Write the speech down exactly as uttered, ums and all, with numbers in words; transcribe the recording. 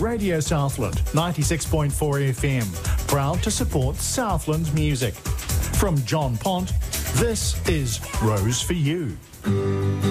Radio Southland, ninety-six point four F M. Proud to support Southland music. From John Pont, this is Rose for You.